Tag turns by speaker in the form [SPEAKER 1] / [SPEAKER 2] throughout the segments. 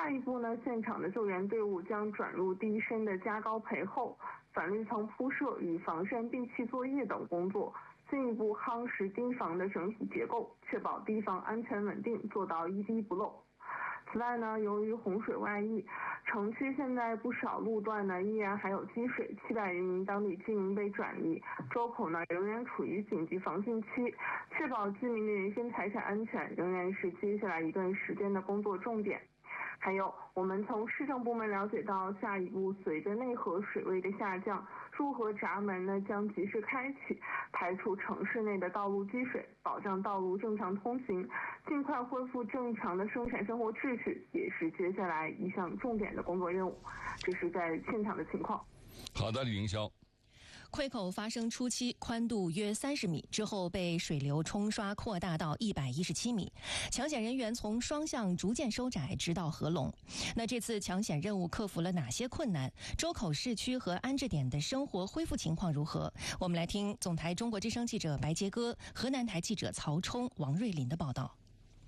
[SPEAKER 1] 下一步呢，现场的救援队伍将转入第一身的加高培厚、反绿层铺设与防渗闭气作业等工作，进一步夯实堤防的整体结构，确保堤防安全稳定，做到一滴不漏。此外呢，由于洪水外溢，城区现在不少路段呢依然还有积水，700余名当地居民被转移，周口呢仍然处于紧急防汛期，确保居民的人身财产安全仍然是接下来一段时间的工作重点。还有，我们从市政部门了解到，下一步随着内河水位的下降，入河闸门呢将及时开启，排除城市内的道路积水，保障道路正常通行，尽快恢复正常的生产生活秩序，也是接下来一项重点的工作任务。这是在现场的情况。
[SPEAKER 2] 好的，李凌霄。
[SPEAKER 3] 溃口发生初期宽度约30米，之后被水流冲刷扩大到117米，抢险人员从双向逐渐收窄，直到合拢。那这次抢险任务克服了哪些困难？周口市区和安置点的生活恢复情况如何？我们来听总台中国之声记者白杰哥、河南台记者曹冲、王瑞林的报道。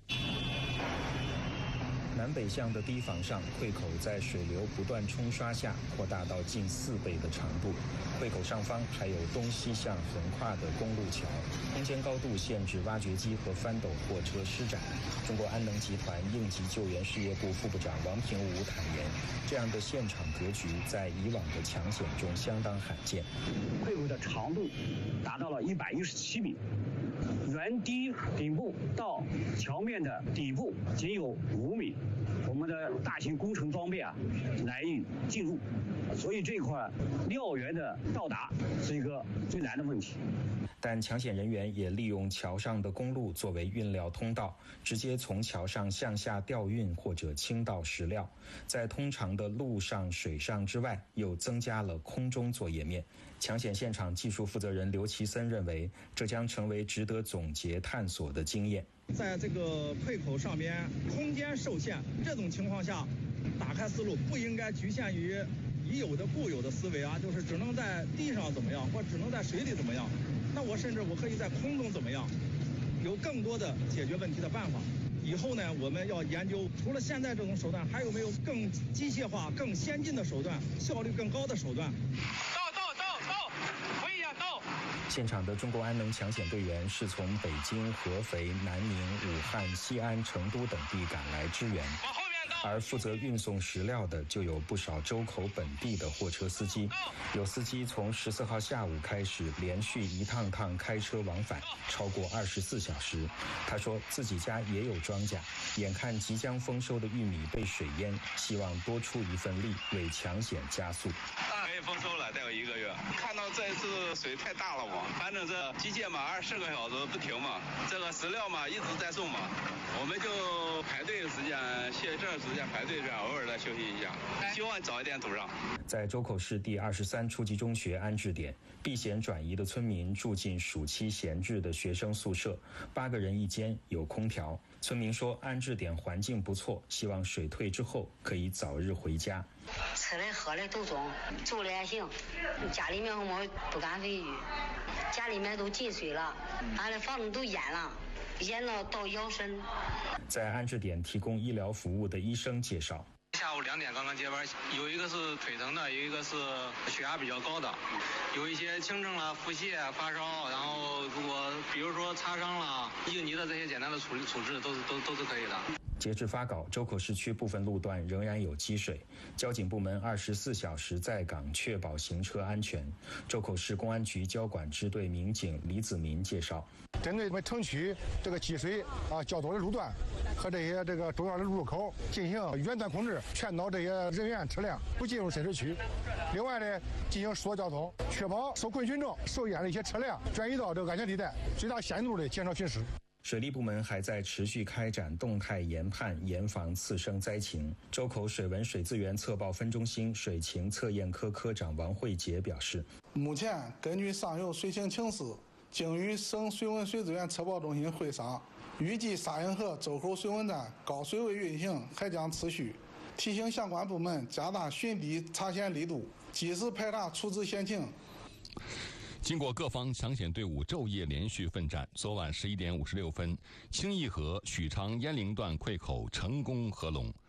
[SPEAKER 4] 南北向的堤防上，溃口在水流不断冲刷下扩大到近4倍的长度。溃口上方还有东西向横跨的公路桥，空间高度限制挖掘机和翻斗货车施展。中国安能集团应急救援事业部副部长王平武坦言，这样的现场格局在以往的抢险中相当罕见。
[SPEAKER 5] 溃口的长度达到了117米，原堤顶部到桥面的底部仅有5米。我们的大型工程装备难以进入，所以这一块料源的到达是一个最难的问题。
[SPEAKER 4] 但抢险人员也利用桥上的公路作为运料通道，直接从桥上向下调运或者倾倒石料。在通常的陆上、水上之外，又增加了空中作业面。抢险现场技术负责人刘奇森认为，这将成为值得总结探索的经验。
[SPEAKER 6] 在这个溃口上边，空间受限，这种情况下，打开思路不应该局限于已有的固有的思维就是只能在地上怎么样，或只能在水里怎么样。那我可以在空中怎么样，有更多的解决问题的办法。以后呢，我们要研究除了现在这种手段，还有没有更机械化、更先进的手段，效率更高的手段。
[SPEAKER 5] 到，回一下到。
[SPEAKER 4] 现场的中国安能抢险队员是从北京、合肥、南宁、武汉、西安、成都等地赶来支援。而负责运送石料的就有不少周口本地的货车司机，有司机从14号下午开始连续一趟趟开车往返，超过24小时。他说自己家也有庄稼，眼看即将丰收的玉米被水淹，希望多出一份力为抢险加速。
[SPEAKER 7] 可以丰收了，再有1个月。看到这一次水太大了嘛，反正这机械嘛24个小时不停嘛，这个石料嘛一直在送嘛，我们就排队的时间歇这时间排队这样，偶尔的休息一下，希望早一点堵上。
[SPEAKER 4] 在周口市第23初级中学安置点，避险转移的村民住进暑期闲置的学生宿舍，8个人一间，有空调。村民说安置点环境不错，希望水退之后可以早日回家。
[SPEAKER 8] 吃的喝的都中，住的也行，家里面我们不敢回去，家里面都进水了，俺的房子都淹了，淹到腰身。
[SPEAKER 4] 在安置点提供医疗服务的医生介绍，
[SPEAKER 7] 下午2点刚刚接班，有一个是腿疼的，有一个是血压比较高的，有一些轻症了，腹泻、发烧，然后如果比如说擦伤了、应急的这些简单的处置都是可以的。
[SPEAKER 4] 截至发稿，周口市区部分路段仍然有积水，交警部门24小时在岗，确保行车安全。周口市公安局交管支队民警李子民介绍，
[SPEAKER 9] 针对我们城区这个积水较多的路段和这些重要的入口进行远端控制，劝导这些人员车辆不进入深水区。另外呢，进行疏导交通，确保受困群众受淹的一些车辆转移到安全地带，最大限度的减少损失。
[SPEAKER 4] 水利部门还在持续开展动态研判，严防次生灾情。周口水文水资源测报分中心水情测验科科长王慧杰表示，
[SPEAKER 10] 目前根据上游水情情势，经与省水文水资源测报中心会商，预计沙运河周口水文站高水位运行还将持续，提醒相关部门加大巡堤查险力度，及时排查处置险情。
[SPEAKER 2] 经过各方抢险队伍昼夜连续奋战，昨晚11点56分，清义河许昌鄢陵段溃口成功合拢。